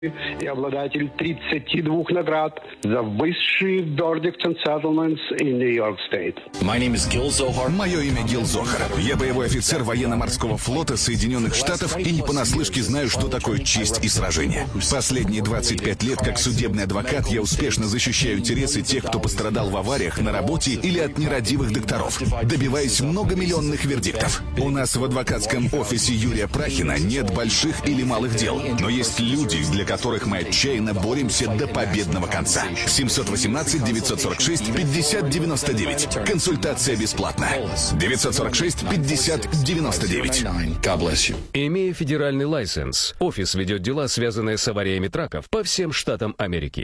и обладатель 32 наград за высшие verdicts and settlements in New York State. Мое имя Гил Зохар. Я боевой офицер военно-морского флота Соединенных Штатов и не понаслышке знаю, что такое честь и сражение. Последние 25 лет как судебный адвокат я успешно защищаю интересы тех, кто пострадал в авариях на работе или от нерадивых докторов, добиваясь многомиллионных вердиктов. У нас в адвокатском офисе Юрия Прахина нет больших или малых дел, но есть люди, для которых мы отчаянно боремся до победного конца. 718-946-5099. Консультация бесплатна. 946-5099. Имея федеральный лайсенс, офис ведет дела, связанные с авариями траков по всем штатам Америки.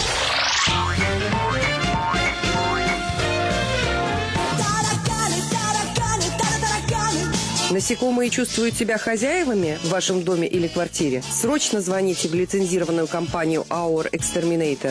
Насекомые чувствуют себя хозяевами в вашем доме или квартире? Срочно звоните в лицензированную компанию Our Exterminator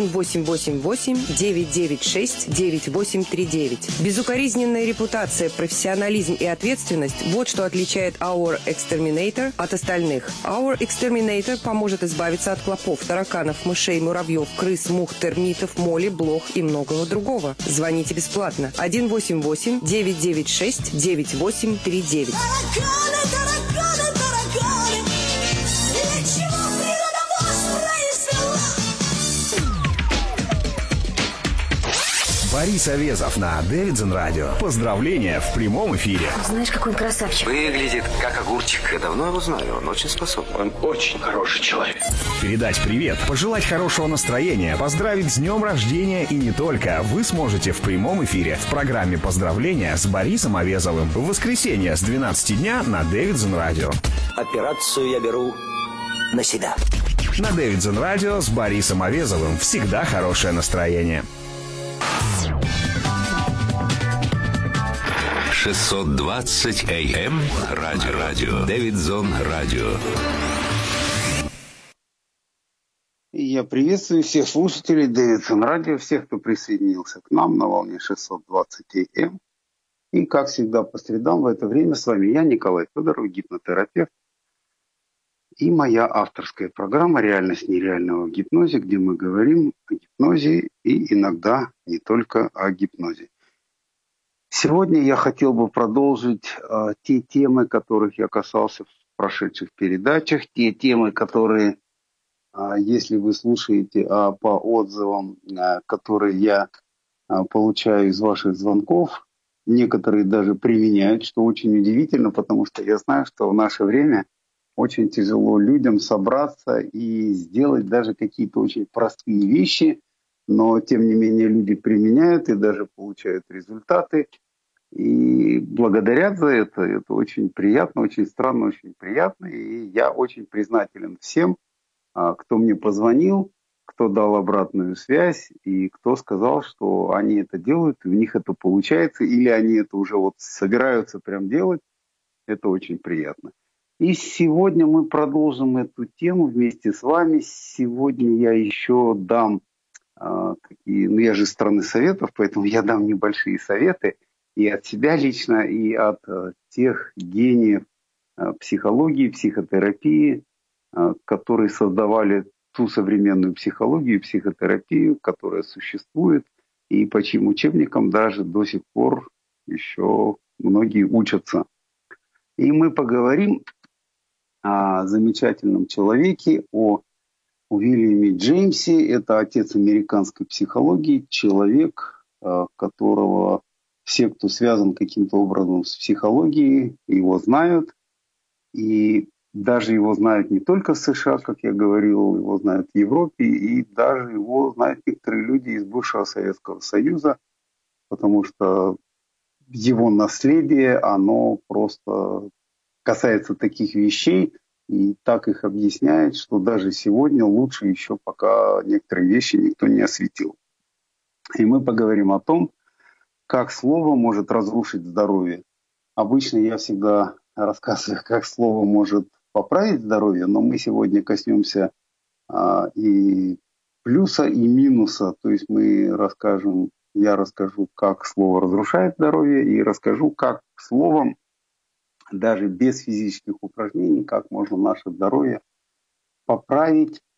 1-888-996-9839. Безукоризненная репутация, профессионализм и ответственность – вот что отличает Our Exterminator от остальных. Our Exterminator поможет избавиться от клопов, тараканов, мышей, муравьев, крыс, мух, термитов, моли, блох и многого другого. Звоните бесплатно. 1-888-996-9839. Тараканы, тараканы, тараканы, для чего природа вас произвела? Борис Авезов на Дэвидсон Радио. Поздравления в прямом эфире. Знаешь, какой он красавчик. Выглядит как огурчик. Я давно его знаю. Он очень способный. Он очень хороший человек. Передать привет, пожелать хорошего настроения, поздравить с днем рождения и не только. Вы сможете в прямом эфире в программе «Поздравления» с Борисом Авезовым в воскресенье с 12 дня на Дэвидсон Радио. Операцию я беру на себя. На Дэвидсон Радио с Борисом Авезовым всегда хорошее настроение. 620 АМ радио. Дэвидсон Радио. Я приветствую всех слушателей Дэвидсон Радио, всех, кто присоединился к нам на волне 620 АМ. И, как всегда, по средам в это время с вами я, Николай Федоров, гипнотерапевт. И моя авторская программа «Реальность нереального в гипнозе», где мы говорим о гипнозе и иногда не только о гипнозе. Сегодня я хотел бы продолжить те темы, которых я касался в прошедших передачах, те темы, которые, если вы слушаете по отзывам, которые я получаю из ваших звонков, некоторые даже применяют, что очень удивительно, потому что я знаю, что в наше время очень тяжело людям собраться и сделать даже какие-то очень простые вещи, но тем не менее люди применяют и даже получают результаты. И благодарят за это. Это очень приятно, очень странно, очень приятно. И я очень признателен всем, кто мне позвонил, кто дал обратную связь и кто сказал, что они это делают, и у них это получается, или они это уже вот собираются прям делать. Это очень приятно. И сегодня мы продолжим эту тему вместе с вами. Сегодня я еще дам я же из страны советов, поэтому я дам небольшие советы и от себя лично, и от тех гениев психологии, психотерапии, которые создавали ту современную психологию и психотерапию, которая существует, и по чьим учебникам даже до сих пор еще многие учатся. И мы поговорим о замечательном человеке, о Уильяме Джеймсе. Это отец американской психологии, человек, которого все, кто связан каким-то образом с психологией, его знают. И даже его знают не только в США, как я говорил, его знают в Европе, и даже его знают некоторые люди из бывшего Советского Союза, потому что его наследие, оно просто касается таких вещей и так их объясняет, что даже сегодня лучше еще пока некоторые вещи никто не осветил. И мы поговорим о том, как слово может разрушить здоровье. Обычно я всегда рассказываю, как слово может поправить здоровье, но мы сегодня коснемся и плюса, и минуса. То есть я расскажу, как слово разрушает здоровье, и расскажу, как словом, даже без физических упражнений, как можно наше здоровье поправить